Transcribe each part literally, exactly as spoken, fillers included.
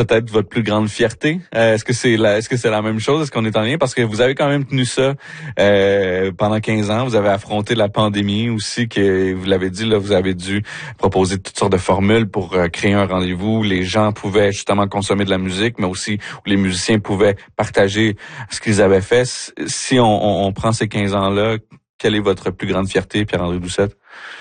peut-être votre plus grande fierté? Euh, est-ce que c'est la, est-ce que c'est la même chose? Est-ce qu'on est en lien? Parce que vous avez quand même tenu ça euh, pendant quinze ans. Vous avez affronté la pandémie aussi, que vous l'avez dit, là, vous avez dû proposer toutes sortes de formules pour euh, créer un rendez-vous où les gens pouvaient justement consommer de la musique, mais aussi où les musiciens pouvaient partager ce qu'ils avaient fait. Si on, on, on prend ces quinze ans-là, quelle est votre plus grande fierté, Pierre-André Doucette?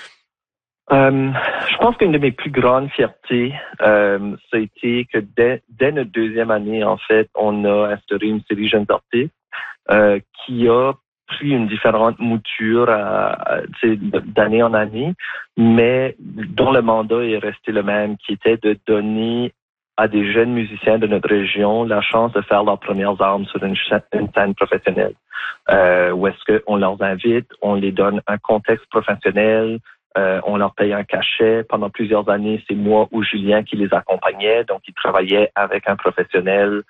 Euh, je pense qu'une de mes plus grandes fiertés, euh, ça a été que dès, dès notre deuxième année, en fait, on a instauré une série Jeunes artistes euh, qui a pris une différente mouture à, à, d'année en année, mais dont le mandat est resté le même, qui était de donner à des jeunes musiciens de notre région la chance de faire leurs premières armes sur une, une scène professionnelle. Euh, où est-ce qu'on leur invite, on les donne un contexte professionnel, Euh, on leur paye un cachet. Pendant plusieurs années, c'est moi ou Julien qui les accompagnait. Donc, ils travaillaient avec un professionnel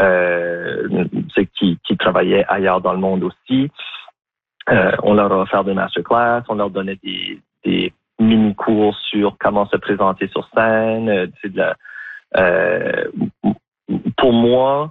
euh, qui, qui travaillait ailleurs dans le monde aussi. Euh, on leur a offert des masterclass. On leur donnait des, des mini-cours sur comment se présenter sur scène. C'est de la, euh, pour moi,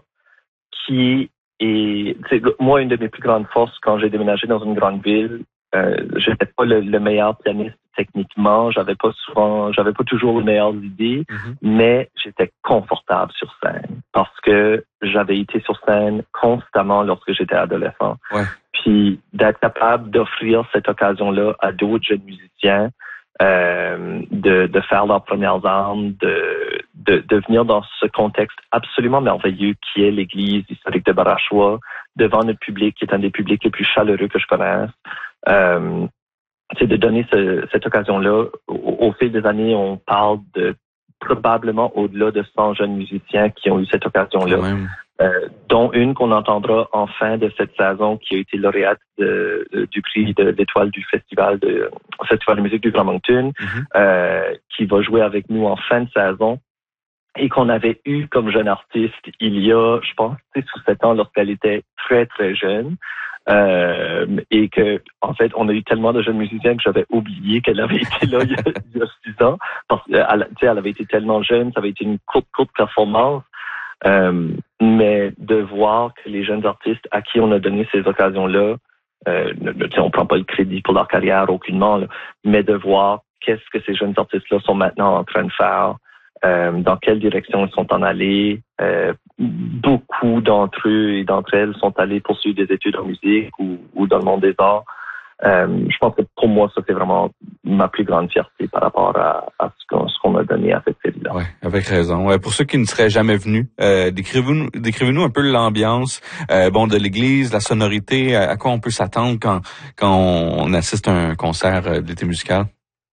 qui est... Moi, une de mes plus grandes forces quand j'ai déménagé dans une grande ville, Euh, j'étais pas le, le meilleur pianiste techniquement, j'avais pas souvent, j'avais pas toujours les meilleures idées, mm-hmm. mais j'étais confortable sur scène parce que j'avais été sur scène constamment lorsque j'étais adolescent. Ouais. Puis d'être capable d'offrir cette occasion-là à d'autres jeunes musiciens, euh, de, de faire leurs premières armes, de, de, de venir dans ce contexte absolument merveilleux qui est l'église historique de Barachois, devant notre public, qui est un des publics les plus chaleureux que je connaisse. Euh, c'est de donner ce, cette occasion-là. Au, au fil des années, on parle de probablement au-delà de cent jeunes musiciens qui ont eu cette occasion-là, euh, dont une qu'on entendra en fin de cette saison, qui a été lauréate de, de, du prix de l'étoile du festival de festival de musique du Grand Moncton, mm-hmm. euh, qui va jouer avec nous en fin de saison et qu'on avait eu comme jeune artiste il y a, je pense, sous sept ans lorsqu'elle était très, très jeune. Euh, et que, en fait, on a eu tellement de jeunes musiciens que j'avais oublié qu'elle avait été là il y a, il y a six ans. Parce qu'elle, tu sais, elle avait été tellement jeune, ça avait été une courte, courte performance. Euh, mais de voir que les jeunes artistes à qui on a donné ces occasions-là, euh, tu sais, on prend pas le crédit pour leur carrière aucunement, là, mais de voir qu'est-ce que ces jeunes artistes-là sont maintenant en train de faire, euh, dans quelle direction ils sont en allés. Euh, beaucoup d'entre eux et d'entre elles sont allés poursuivre des études en musique ou, ou dans le monde des arts. Euh, je pense que pour moi, ça, c'est vraiment ma plus grande fierté par rapport à, à ce, qu'on, ce qu'on a donné à cette série-là. Oui, avec raison. Ouais, pour ceux qui ne seraient jamais venus, euh, décrivez-nous, décrivez-nous un peu l'ambiance euh, bon, de l'église, la sonorité, à, à quoi on peut s'attendre quand, quand on assiste à un concert euh, d'été musical.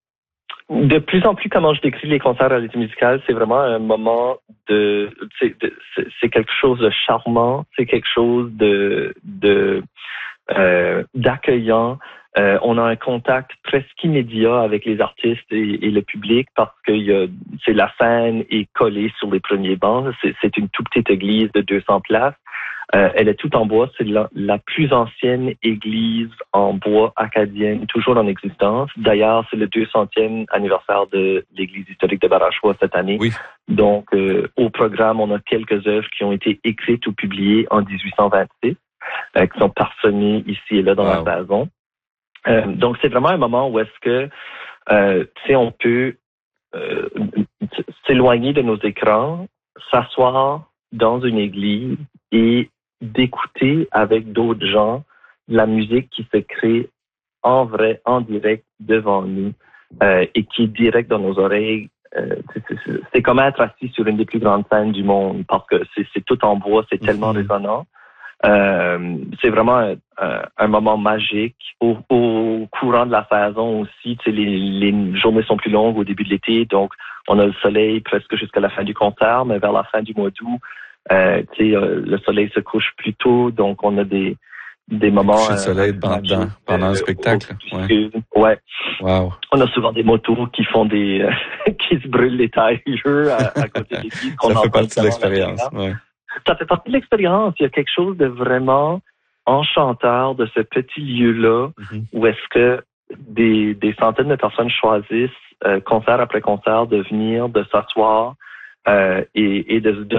De plus en plus, comment je décris les concerts à l'été musical, c'est vraiment un moment de, c'est, de, c'est, c'est quelque chose de charmant, c'est quelque chose de, de euh, d'accueillant. Euh, on a un contact presque immédiat avec les artistes et, et le public parce que y a, c'est la scène est collée sur les premiers bancs. C'est, c'est une toute petite église de deux cents places. Euh, elle est toute en bois. C'est la, la plus ancienne église en bois acadienne toujours en existence. D'ailleurs, c'est le deux centième anniversaire de l'église historique de Barachois cette année. Oui. Donc, euh, au programme, on a quelques œuvres qui ont été écrites ou publiées en dix-huit cent vingt-six, euh, qui sont parsemées ici et là dans wow. la saison. Euh, donc, c'est vraiment un moment où est-ce que, euh, tu sais, on peut euh, s'éloigner de nos écrans, s'asseoir dans une église et d'écouter avec d'autres gens la musique qui se crée en vrai, en direct devant nous euh, et qui est direct dans nos oreilles. Euh, c'est, c'est, c'est comme être assis sur une des plus grandes scènes du monde parce que c'est, c'est tout en bois, c'est tellement mm-hmm. résonnant. Euh, c'est vraiment un, un, un moment magique. Au, au courant de la saison aussi, tu sais, les, les journées sont plus longues au début de l'été, donc on a le soleil presque jusqu'à la fin du concert, mais vers la fin du mois d'août, euh, tu sais, euh, le soleil se couche plus tôt, donc on a des des moments. Le soleil euh, pendant, pendant euh, le spectacle. Ouais. ouais. Wow. On a souvent des motos qui font des euh, qui se brûlent les tailleurs à, à côté de l'église. Ça fait partie de l'expérience. Ouais. Ça fait partie de l'expérience. Il y a quelque chose de vraiment enchanteur de ce petit lieu-là mm-hmm. où est-ce que des, des centaines de personnes choisissent, euh, concert après concert, de venir, de s'asseoir euh, et, et de, de